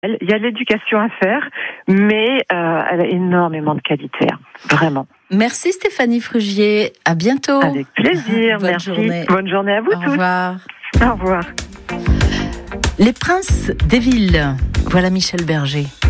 Il y a de l'éducation à faire, mais elle a énormément de qualité, vraiment. Merci Stéphanie Frugier, à bientôt. Avec plaisir, Bonne merci. Journée. Bonne journée à vous tous. Au revoir. Au revoir. Les Princes des villes, voilà Michel Berger.